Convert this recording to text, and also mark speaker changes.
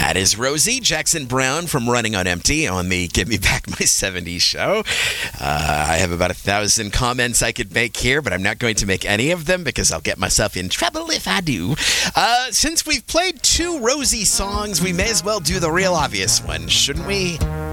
Speaker 1: That is Rosie Jackson Brown from Running on Empty on the Give Me Back My 70s show. I have about 1,000 comments I could make here, but I'm not going to make any of them because I'll get myself in trouble if I do. Since we've played 2 Rosie songs, we may as well do the real obvious one, shouldn't we?